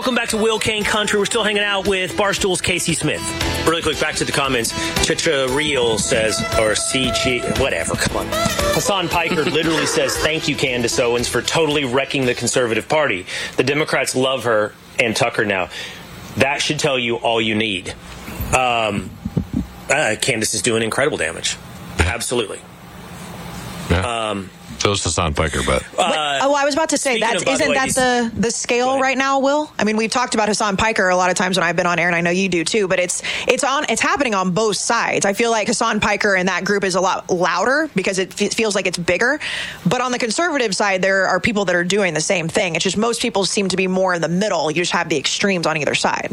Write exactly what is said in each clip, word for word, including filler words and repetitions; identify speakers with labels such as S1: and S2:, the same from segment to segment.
S1: Welcome back to Will Kane Country. We're still hanging out with Barstool's Casey Smith. Really quick, back to the comments. Chicha Real says, or C G, whatever, come on. Hassan Piker literally says, thank you, Candace Owens, for totally wrecking the conservative party. The Democrats love her and Tucker now. That should tell you all you need. Um, uh, Candace is doing incredible damage. Absolutely.
S2: Yeah. Um, so is Hassan Piker, but
S3: uh, oh, I was about to say that isn't the way, that the the scale right now, Will? I mean, we've talked about Hassan Piker a lot of times when I've been on air, and I know you do too. But it's it's on it's happening on both sides. I feel like Hassan Piker and that group is a lot louder because it f- feels like it's bigger. But on the conservative side, there are people that are doing the same thing. It's just most people seem to be more in the middle. You just have the extremes on either side.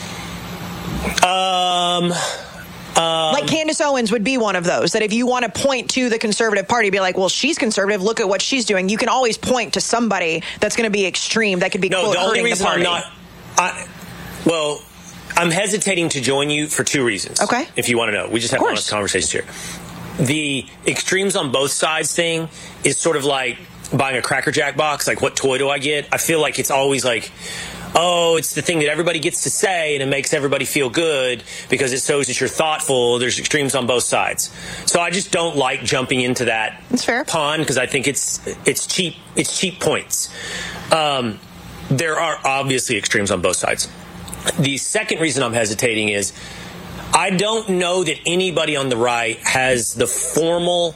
S1: Um. Um,
S3: like Candace Owens would be one of those, that if you want to point to the conservative party, be like, well, she's conservative, look at what she's doing. You can always point to somebody that's going to be extreme, that could be,
S1: no,
S3: quote,
S1: the only
S3: hurting
S1: reason
S3: the party.
S1: I'm not, I, well, I'm hesitating to join you for two reasons.
S3: Okay.
S1: If you want to know. We just have honest conversations here. The extremes on both sides thing is sort of like buying a Cracker Jack box. Like, what toy do I get? I feel like it's always like, oh, it's the thing that everybody gets to say, and it makes everybody feel good because it shows that you're thoughtful. There's extremes on both sides. So I just don't like jumping into that
S3: That's fair.
S1: pond because I think it's it's cheap it's cheap points. Um, there are obviously extremes on both sides. The second reason I'm hesitating is I don't know that anybody on the right has the formal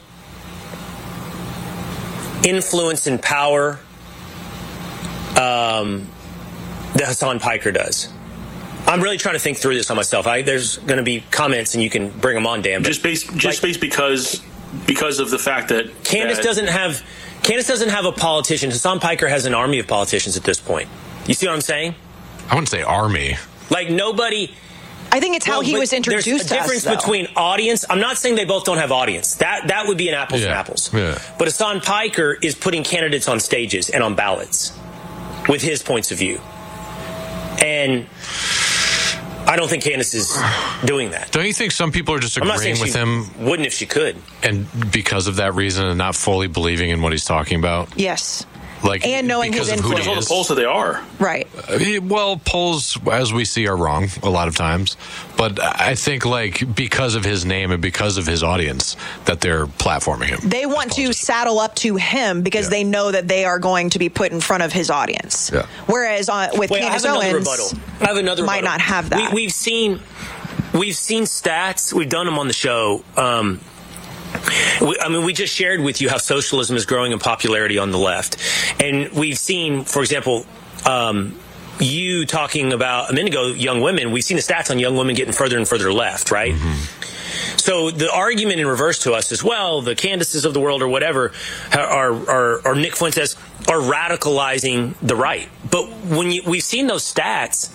S1: influence and power um that Hassan Piker does. I'm really trying to think through this on myself. I, there's going to be comments, and you can bring them on, Dan.
S4: Just based, just like, based because because of the fact that
S1: Candace
S4: that,
S1: doesn't have Candace doesn't have a politician. Hassan Piker has an army of politicians at this point. You see what I'm saying?
S2: I wouldn't say army.
S1: Like nobody.
S3: I think it's how
S1: well,
S3: he was introduced.
S1: There's a difference
S3: to us,
S1: between audience. I'm not saying they both don't have audience. That that would be an apples
S2: yeah.
S1: and apples.
S2: Yeah.
S1: But Hassan Piker is putting candidates on stages and on ballots with his points of view. And I don't think Candace is doing that.
S2: Don't you think some people are just
S1: agreeing
S2: agreeing with
S1: she
S2: him?
S1: Wouldn't if she could.
S2: And because of that reason and not fully believing in what he's talking about?
S3: Yes.
S2: Like,
S3: and knowing his influence.
S4: All the polls that they are.
S3: Right.
S2: Uh, well, polls, as we see, are wrong a lot of times. But I think, like, because of his name and because of his audience, that they're platforming him.
S3: They want to saddle up to him because yeah. they know that they are going to be put in front of his audience.
S2: Yeah.
S3: Whereas uh, with
S1: Wait,
S3: Candace
S1: I have another
S3: Owens,
S1: rebuttal. I have another
S3: might
S1: rebuttal.
S3: not have that.
S1: We, we've seen, we've seen stats. We've done them on the show. Um, I mean, we just shared with you how socialism is growing in popularity on the left. And we've seen, for example, um, you talking about a minute ago, young women. We've seen the stats on young women getting further and further left, right? Mm-hmm. So the argument in reverse to us is, well, the Candaces of the world or whatever are, are, are Nick Fuentes are radicalizing the right. But when you, we've seen those stats,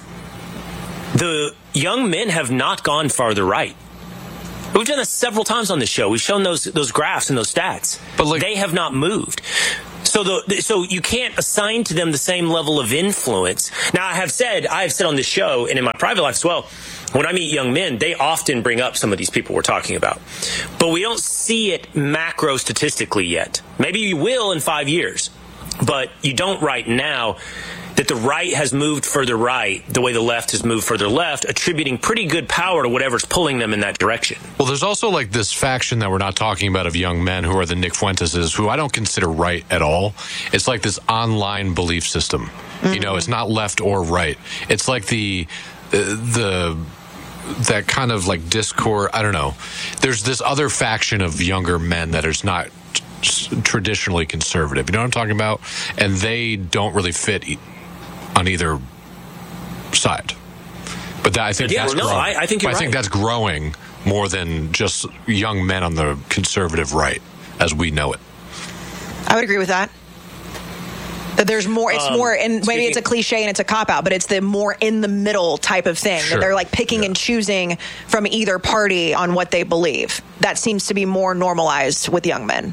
S1: the young men have not gone farther right. We've done this several times on this show. We've shown those those graphs and those stats.
S2: But like,
S1: they have not moved. So the so you can't assign to them the same level of influence. Now, I have said, I have said on this show and in my private life as well, when I meet young men, they often bring up some of these people we're talking about. But we don't see it macro statistically yet. Maybe you will in five years. But you don't right now. That the right has moved further right, the way the left has moved further left, attributing pretty good power to whatever's pulling them in that direction.
S2: Well, there's also like this faction that we're not talking about of young men who are the Nick Fuenteses, who I don't consider right at all. It's like this online belief system. Mm-hmm. You know, it's not left or right. It's like the uh, the that kind of like discord. I don't know. There's this other faction of younger men that is not traditionally conservative. You know what I'm talking about? And they don't really fit on either side, but that, I think
S1: yeah,
S2: that's
S1: no,
S2: growing.
S1: I, I think you're
S2: I
S1: right.
S2: think that's growing more than just young men on the conservative right, as we know it.
S3: I would agree with that. That there's more. It's um, more, and maybe speaking, it's a cliche and it's a cop out, but it's the more in the middle type of thing. Sure. That they're like picking yeah. and choosing from either party on what they believe. That seems to be more normalized with young men.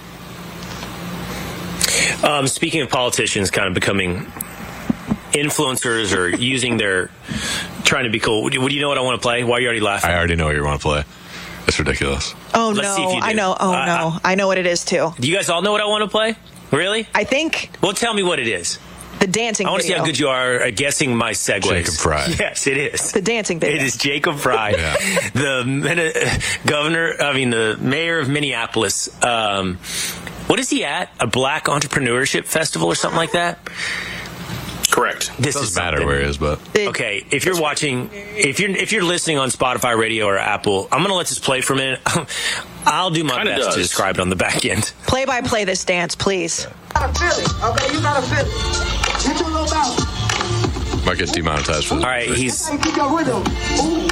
S2: Mm.
S1: Um, speaking of politicians, kind of becoming influencers or using their trying to be cool. Would you, would you know what I want to play? Why are you already laughing?
S2: I already know what you want to play. It's ridiculous.
S3: Oh
S1: Let's
S3: no, I know. Oh uh, no, I know what it is too.
S1: Do you guys all know what I want to play? Really?
S3: I think.
S1: Well, tell me what it is.
S3: The dancing
S1: I want to see
S3: video.
S1: how good you are at guessing my segues.
S2: Jacob Fry.
S1: Yes, it is.
S3: The dancing video.
S1: It is Jacob Fry,
S2: Yeah.
S1: the governor, I mean, the mayor of Minneapolis. Um, what is he at? A Black Entrepreneurship Festival or something like that?
S4: Correct.
S1: This
S2: Doesn't
S1: is
S2: matter
S1: something.
S2: where he is, but
S1: Okay, if you're watching, if you're if you're listening on Spotify Radio or Apple, I'm going to let this play for a minute. I'll do my
S4: Kinda
S1: best
S4: does.
S1: to describe it on the back end.
S3: Play by play this dance, please.
S5: You gotta feel it, okay? You gotta feel it. Get your little mouth.
S2: might get demonetized for this.
S1: All right, he's.
S5: Hey, keep your rhythm. Ooh.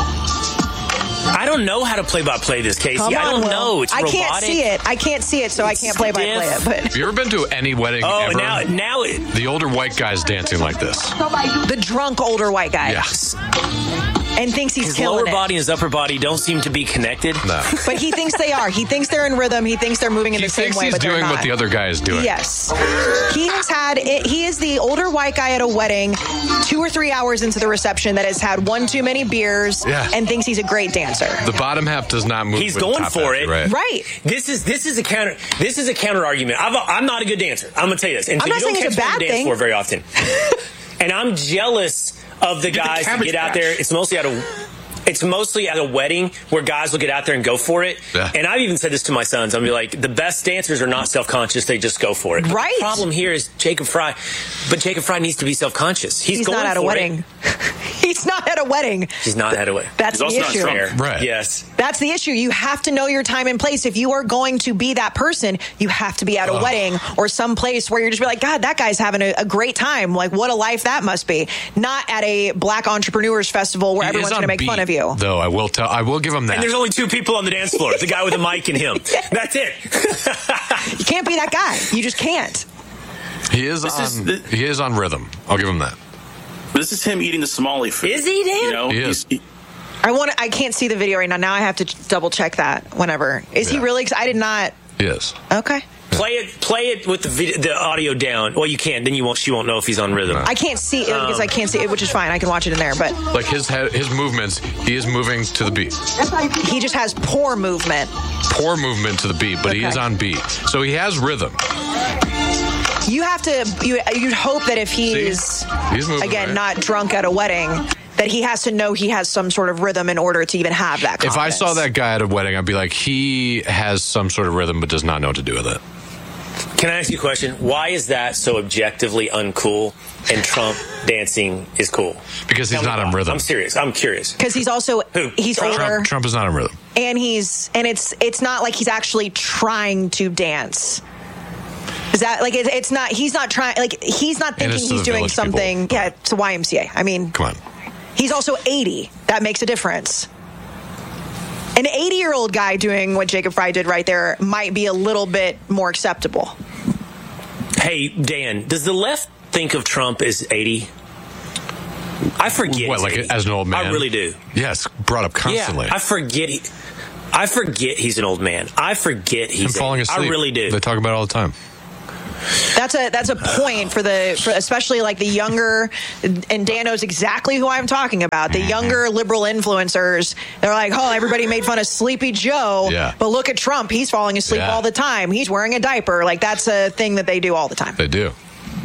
S1: I don't know how to play by play this, Casey.
S3: Come
S1: I don't
S3: on, Will.
S1: know. It's
S3: I
S1: robotic.
S3: can't see it. I can't see it, so I can't play by play it. But
S2: Have you ever been to any wedding
S1: Oh,
S2: ever?
S1: now now it,
S2: The older white guy's dancing like this.
S5: Somebody do
S3: the drunk older white guy
S2: Yes.
S3: and thinks he's
S1: his
S3: killing
S1: lower
S3: it.
S1: body and his upper body don't seem to be connected.
S2: No.
S3: But he thinks they are. He thinks they're in rhythm. He thinks they're moving in
S2: He
S3: the same
S2: thinks
S3: way,
S2: he's
S3: but they're
S2: doing
S3: not.
S2: what the other guy is doing.
S3: Yes. He has had, it, he is the older white guy at a wedding, two or three hours into the reception, that has had one too many beers
S2: Yeah.
S3: and thinks he's a great dancer.
S2: The bottom half does not move.
S1: He's
S2: with the
S1: going
S2: top
S1: for
S2: half,
S1: it.
S2: Right.
S3: Right.
S1: This is this is a counter. This is a counter argument. I've, I'm not a good dancer. I'm gonna tell you this. And
S3: I'm
S1: so
S3: not
S1: you don't
S3: saying it's
S1: catch
S3: a
S1: me on
S3: bad
S1: the dance
S3: thing.
S1: floor very often. And I'm jealous of the
S4: You're the
S1: guys that
S4: Cabbage
S1: get out
S4: Patch.
S1: there. It's mostly at a. It's mostly at a wedding where guys will get out there and go for it.
S2: Yeah.
S1: And I've even said this to my sons. I'll be like, the best dancers are not self-conscious. They just go for it. But
S3: Right.
S1: The problem here is Jacob Fry. But Jacob Fry needs to be self-conscious. He's,
S3: He's
S1: going
S3: not at a
S1: for
S3: wedding.
S1: It.
S3: He's not at a wedding.
S1: He's not at a wedding.
S3: That's
S4: He's
S3: the
S4: also not
S3: issue.
S4: drunk.
S2: Right.
S1: Yes.
S3: That's the issue. You have to know your time and place. If you are going to be that person, you have to be at a
S2: Ugh.
S3: wedding or some place where you're just be like, God, that guy's having a, a great time. Like, what a life that must be. Not at a Black Entrepreneurs Festival where
S2: He
S3: everyone's
S2: is
S3: going to
S2: on
S3: make
S2: beat,
S3: fun of you.
S2: Though I will tell, I will give him that.
S1: And there's only two people on the dance floor. The guy with the mic and him. That's it.
S3: You can't be that guy. You just can't.
S2: he is
S4: This
S2: on.
S4: is the-
S2: he is on rhythm. I'll give him that.
S4: This is him eating the Somali food.
S1: Is he, Dan?
S4: You know,
S2: He is.
S4: He's-
S3: I want. I can't see the video right now. Now I have to double check that. Whenever is he
S2: Yeah.
S3: really? I did not.
S2: He is.
S3: Okay.
S1: Play it. Play it with the video, the audio down. Well, you can. Then you won't. She won't know if he's on rhythm.
S3: I can't see it because I can't see it, which is fine. I can watch it in there, but
S2: Like his head, his movements, he is moving to the beat.
S5: That's how you keep
S3: he just has poor movement.
S2: Poor movement to the beat, but he
S3: Okay.
S2: is on beat. So he has rhythm.
S3: You have to. You, you'd hope that if he's
S2: See? He's moving,
S3: again
S2: right?
S3: not drunk at a wedding, that he has to know he has some sort of rhythm in order to even have that.
S2: If I
S3: confidence.
S2: saw that guy at a wedding, I'd be like, he has some sort of rhythm, but does not know what to do with it.
S1: Can I ask you a question? Why is that so objectively uncool and Trump dancing is cool?
S2: Because he's
S1: Tell me
S2: not on
S1: why.
S2: rhythm.
S1: I'm serious. I'm curious.
S3: because he's also
S1: Who?
S3: he's
S1: Trump?
S3: older
S2: Trump, Trump is not on rhythm.
S3: and he's and it's it's not like he's actually trying to dance. Is that like it, it's not? He's not trying. Like he's not
S2: And
S3: thinking
S2: it's to
S3: he's
S2: the
S3: doing
S2: village people.
S3: something. Yeah, it's a Y M C A. I mean,
S2: Come on.
S3: he's also eighty. That makes a difference. An eighty-year-old guy doing what Jacob Fry did right there might be a little bit more acceptable.
S1: Hey, Dan, does the left think of Trump as eighty? I forget.
S2: What,
S1: he's
S2: like
S1: eighty.
S2: as an old man?
S1: I really do.
S2: Yes, brought up constantly.
S1: Yeah, I forget. He, I forget he's an old man. I forget
S2: Him
S1: he's
S2: falling
S1: eighty.
S2: asleep.
S1: I really do.
S2: They talk about it all the time.
S3: That's a that's a point for the for especially like the younger, and Dan knows exactly who I'm talking about. The younger liberal influencers, they're like, oh, everybody made fun of Sleepy Joe,
S2: Yeah.
S3: but look at Trump. He's falling asleep
S2: Yeah.
S3: all the time. He's wearing a diaper. Like that's a thing that they do all the time.
S2: They do.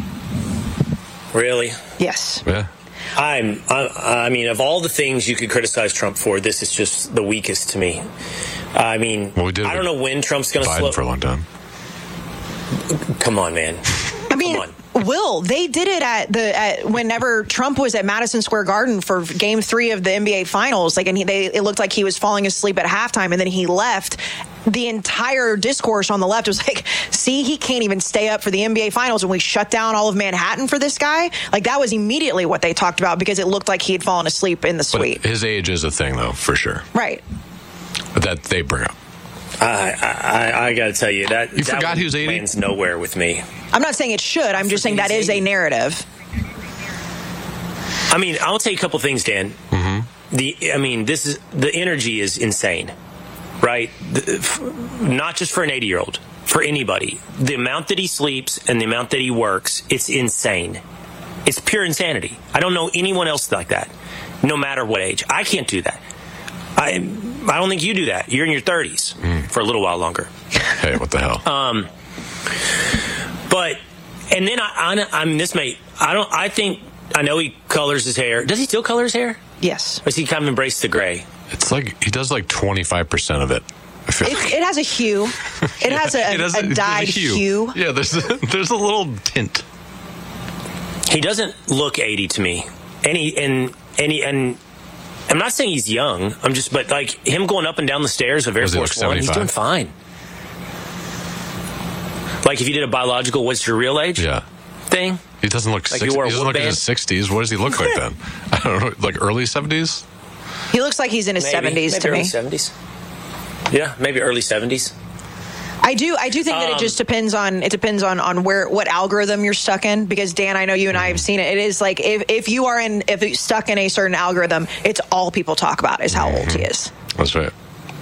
S1: Really?
S3: Yes.
S2: Yeah.
S1: I'm. I, I mean, of all the things you could criticize Trump for, this is just the weakest to me. I mean,
S2: Well, we did
S1: I don't
S2: with
S1: know when Trump's going to
S2: Biden
S1: slow.
S2: for a long time.
S1: Come on, man.
S3: I mean,
S1: Come
S3: Will, they did it at the at whenever Trump was at Madison Square Garden for Game Three of the N B A Finals. Like, and he, they, it looked like he was falling asleep at halftime, and then he left. The entire discourse on the left was like, "See, he can't even stay up for the N B A Finals, and we shut down all of Manhattan for this guy." Like, that was immediately what they talked about because it looked like he had fallen asleep in the
S2: But
S3: suite.
S2: his age is a thing, though, for sure.
S3: Right.
S2: That they bring up.
S1: I, I, I got to tell you that
S2: You
S1: that
S2: forgot
S1: one
S2: he was eighty?
S1: lands nowhere with me.
S3: I'm not saying it should. I'm just saying that is a narrative.
S1: I mean, I'll tell you a couple things, Dan.
S2: Mm-hmm.
S1: The, I mean, this is the energy is insane, right? The, f- not just for an eighty-year-old, for anybody. The amount that he sleeps and the amount that he works, it's insane. It's pure insanity. I don't know anyone else like that, no matter what age. I can't do that. I, I don't think you do that. You're in your thirties
S2: Mm.
S1: for a little while longer.
S2: Hey, what the hell?
S1: Um, but And then I, I, I mean, this may, I don't, I think, I know he colors his hair. Does he still color his hair?
S3: Yes.
S1: Or does he kind of embrace the gray?
S2: It's like, he does like twenty-five percent of it.
S3: It, it has a hue. It has a, it has a, a dyed a hue. hue.
S2: Yeah, there's a, there's a little tint.
S1: He doesn't look eighty to me. And he, and, and, he, and I'm not saying he's young. I'm just, but like him going up and down the stairs of Air Force One, he's doing fine. Like if you did a biological, what's your real age?
S2: Yeah.
S1: Thing.
S2: He doesn't look like sixty, he doesn't look in his sixties. What does he look like then? I don't know, like early seventies?
S3: He looks like he's in his maybe, seventies
S1: maybe
S3: to
S1: early
S3: me.
S1: seventies. Yeah, maybe early seventies.
S3: I do. I do think that um, it just depends on. It depends on on where what algorithm you're stuck in. Because Dan, I know you and I have seen it. It is like if if you are in if you're stuck in a certain algorithm, it's all people talk about is how mm-hmm. old he is.
S2: That's right.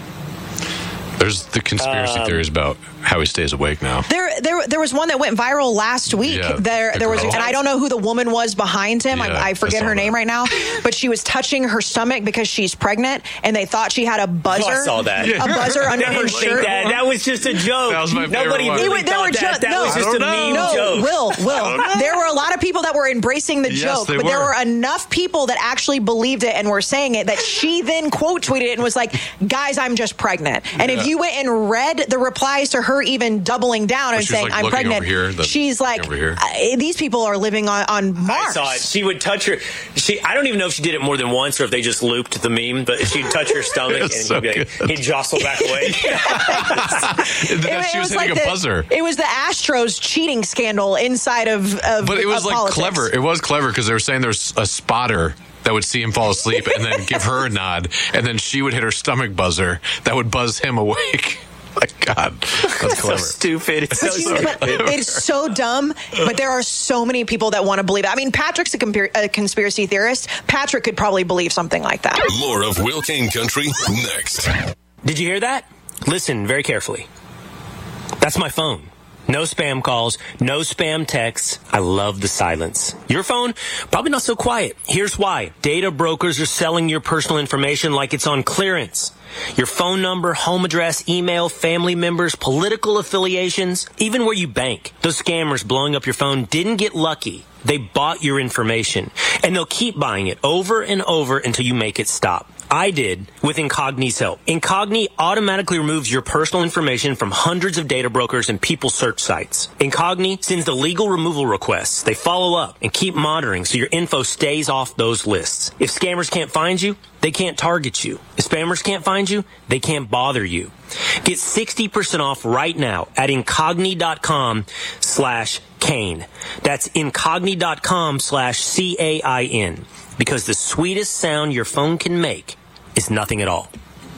S2: There's the conspiracy um, theories about how he stays awake now.
S3: There, there, there was one that went viral last week. Yeah, there, the there was, and I don't know who the woman was behind him. Yeah, I, I forget I her name
S2: that.
S3: right now, but she was touching her stomach because she's pregnant, and they thought she had a buzzer.
S1: Oh, I saw that.
S3: A buzzer under her shirt.
S1: That. that was just a joke.
S2: That was my
S1: Nobody
S2: favorite
S1: really
S2: one.
S1: thought
S3: were
S1: that.
S3: Just,
S1: that
S3: no,
S1: was just a
S2: know.
S1: mean
S3: no,
S1: joke.
S3: Will, Will. There were a lot of people that were embracing the
S2: yes,
S3: joke, but
S2: were.
S3: there were enough people that actually believed it and were saying it that she then quote tweeted it and was like, "Guys, I'm just pregnant." And
S2: yeah.
S3: if you went and read the replies to her even doubling down and saying,
S2: like
S3: I'm pregnant,
S2: here,
S3: she's like, uh, these people are living on, on Mars.
S1: I saw it. She would touch her. She. I don't even know if she did it more than once or if they just looped the meme, but she'd touch her stomach and
S2: so
S1: he'd, like, he'd jostle back away.
S2: Yes. it, it, she was, was hitting like a
S3: the,
S2: buzzer.
S3: It was the Astros cheating scandal inside of, of
S2: But it was like
S3: politics.
S2: clever. It was clever because they were saying there's a spotter that would see him fall asleep and then give her a nod, and then she would hit her stomach buzzer that would buzz him awake. Like, God, that's clever.
S1: So stupid. It's so,
S3: so
S1: stupid.
S3: It's so dumb, but there are so many people that want to believe it. I mean, Patrick's a, compar- a conspiracy theorist. Patrick could probably believe something like that.
S6: More of Will Kane Country next.
S1: Did you hear that? Listen very carefully. That's my phone. No spam calls, no spam texts. I love the silence. Your phone, probably not so quiet. Here's why. Data brokers are selling your personal information like it's on clearance. Your phone number, home address, email, family members, political affiliations, even where you bank. Those scammers blowing up your phone didn't get lucky. They bought your information, and they'll keep buying it over and over until you make it stop. I did with Incogni's help. Incogni automatically removes your personal information from hundreds of data brokers and people search sites. Incogni sends the legal removal requests. They follow up and keep monitoring so your info stays off those lists. If scammers can't find you, they can't target you. If spammers can't find you, they can't bother you. Get sixty percent off right now at incogni.com slash Kane. That's incogni.com slash C A I N. Because the sweetest sound your phone can make is nothing at all.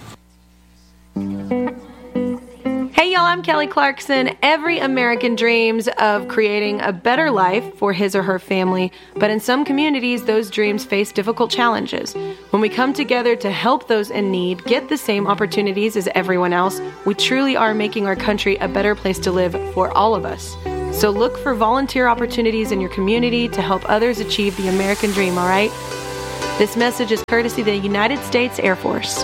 S7: Hey y'all, I'm Kelly Clarkson. Every American dreams of creating a better life for his or her family, but in some communities, those dreams face difficult challenges. When we come together to help those in need get the same opportunities as everyone else, we truly are making our country a better place to live for all of us. So look for volunteer opportunities in your community to help others achieve the American dream, all right? This message is courtesy of the United States Air Force.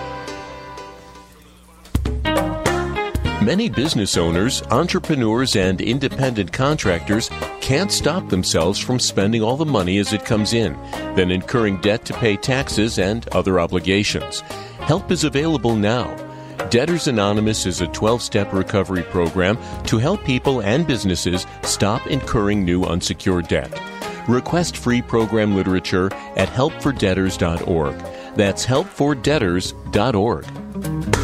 S8: Many business owners, entrepreneurs, and independent contractors can't stop themselves from spending all the money as it comes in, then incurring debt to pay taxes and other obligations. Help is available now. Debtors Anonymous is a twelve-step recovery program to help people and businesses stop incurring new unsecured debt. Request free program literature at help for debtors dot org. That's help for debtors dot org.